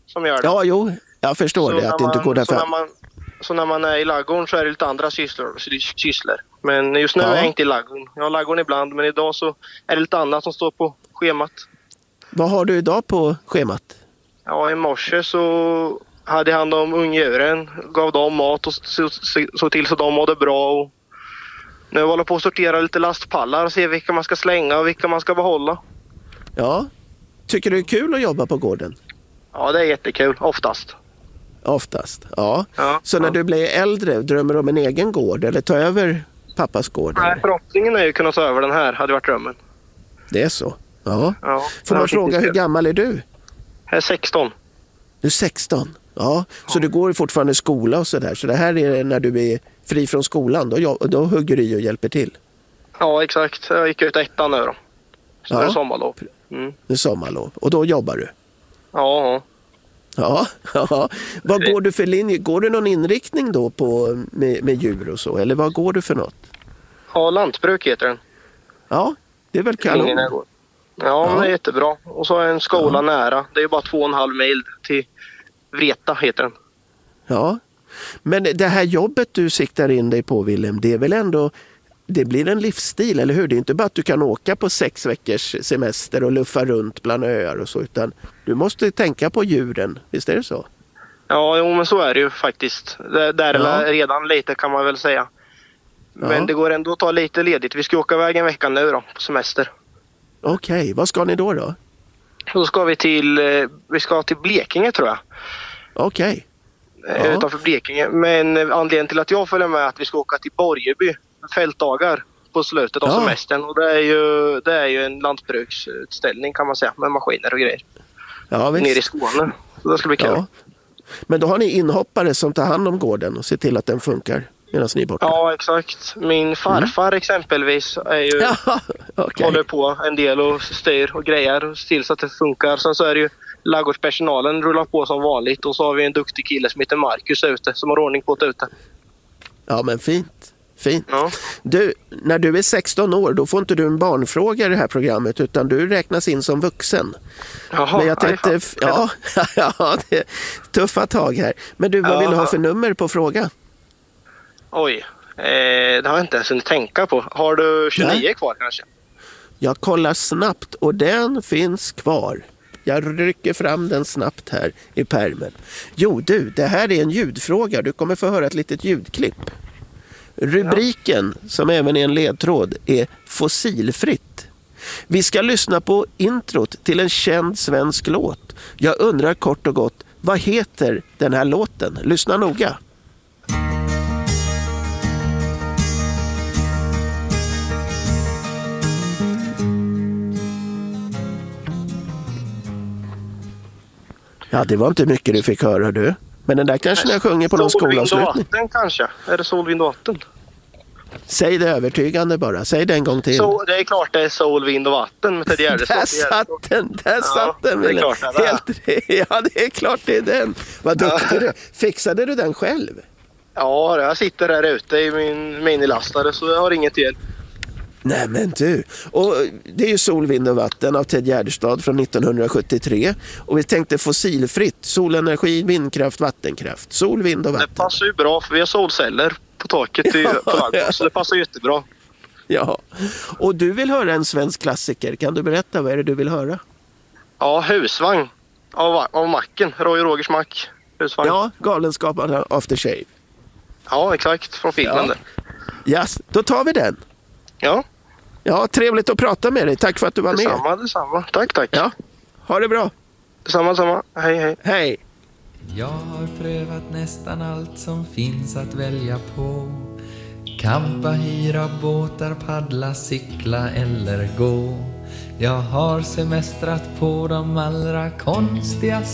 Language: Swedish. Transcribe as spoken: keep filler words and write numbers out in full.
som gör det. Ja, jo, jag förstår så det, att det man, inte går där så när fram. man, så när man är i ladugården så är det lite andra sysslor. sysslor. Men just nu Ja. är jag inte i ladugården. Jag har ladugården ibland, men idag så är det lite annat som står på schemat. Vad har du idag på schemat? Ja, i morse så hade jag hand om ungdjuren, gav dem mat och så, så, så till så de mådde bra. Och nu håller jag på att sortera lite lastpallar och se vilka man ska slänga och vilka man ska behålla. Ja. Tycker du det är kul att jobba på gården? Ja, det är jättekul, oftast. Oftast, ja. Ja, så när ja. du blir äldre, drömmer du om en egen gård eller ta över pappas gård? Nej, eller? förhoppningen är ju att kunna ta över den här, hade varit drömmen. Det är så? Ja. Ja, Får man fråga hur gammal är du? Jag är sexton. Du är sexton? Ja. Så du går fortfarande i skola och sådär. Så det här är när du är fri från skolan. Då, då hugger du i och hjälper till. Ja, exakt. Jag gick ut ettan nu då. Så Ja. är det sommarlov. Mm. Det är sommarlov. Och då jobbar du? Ja, ja. Ja, ja. Vad går du för linje? Går du någon inriktning då på, med, med djur och så? Eller vad går du för något? Ja, lantbruk heter den. Ja, det är väl Ingen kanon. är god. Ja, men Ja. det är jättebra. Och så har jag en skola Ja. nära. Det är bara två och en halv mil till Vreta heter den. Ja, men det här jobbet du siktar in dig på, Willem, det är väl ändå, det blir en livsstil, eller hur? Det är inte bara att du kan åka på sex veckors semester och luffa runt bland öar och så, utan du måste tänka på djuren, visst är det så? Ja, jo, men så är det ju faktiskt. Det, där Ja. är redan lite kan man väl säga. Men Ja. det går ändå att ta lite ledigt. Vi ska åka iväg en vecka nu då, på semester. Okej, vad ska ni då då? Då ska vi till, eh, vi ska till Blekinge tror jag. Okej, Eh, Ja. Utanför Blekinge. Men eh, anledningen till att jag följer med är att vi ska åka till Borgeby. Fältdagar på slutet av Ja. semestern. Och det är, ju, det är ju en lantbruksutställning kan man säga. Med maskiner och grejer. ja Nere i visst. Skåne. Så det ska bli kul. Ja. Men då har ni inhoppare som tar hand om gården och ser till att den funkar medan ni är borta? Ja, exakt. Min farfar exempelvis är ju, Ja, okej. håller på en del och styr och grejer och ser till så att det funkar. Sen så är det ju ladugårdspersonalen rullar på som vanligt. Och så har vi en duktig kille som heter Marcus ute som har ordning på det ute. Ja, men fint. Fint. Ja. Du, när du är sexton år, då får inte du en barnfråga i det här programmet, utan du räknas in som vuxen. Jaha, Men jag tänkte, aj, fan. ja, ja, det är tuffa tag här. Men du, vad vill du ha för nummer på fråga? Oj, eh, det har jag inte ens hunnit tänka på. Har du tjugonio Nej. kvar kanske? Jag kollar snabbt och den finns kvar. Jag rycker fram den snabbt här i pärmen. Jo du, det här är en ljudfråga. Du kommer få höra ett litet ljudklipp. Rubriken, som även är en ledtråd, är fossilfritt. Vi ska lyssna på introt till en känd svensk låt. Jag undrar kort och gott, vad heter den här låten? Lyssna noga. Ja, det var inte mycket du fick höra du. Men den där kanske när jag sjunger på någon Sol, vind och skolavslutning. vatten kanske? Är det sol, vind och vatten? Säg det övertygande bara. Säg det en gång till. Så, det är klart det är sol, vind och vatten med Ted Gärdestad. Där satt den, där Ja, satt den. det är Wille. klart det är. Helt, ja, det är klart det är den. Vad duktig du. Fixade du den själv? Ja, jag sitter här ute i min minilastare så jag har inget hjälp. Nej men du. Och det är ju Sol, vind och vatten av Ted Gärdestad från nittonhundrasjuttiotre. Och vi tänkte fossilfritt. Solenergi, vindkraft, vattenkraft. Sol, vind och Det vatten. passar ju bra för vi har solceller på taket i, på ladugården, så det passar jättebra. Ja. Och du vill höra en svensk klassiker. Kan du berätta vad är det du vill höra? Ja, husvagn av, av macken. Roy Rogers mack. Husvagn. Ja, Ja, Galenskaparna After Shave. ja exakt. Från filmen Ja. där. Yes, då tar vi den. Ja, Ja, trevligt att prata med dig. Tack för att du var med. detsamma, detsamma. Tack, tack. Ja, ha det bra. Detsamma, detsamma. Hej, hej. Hej. Jag har prövat nästan allt som finns att välja på. Kampa, hyra båtar, paddla, cykla eller gå. Jag har semestrat på de allra konstigaste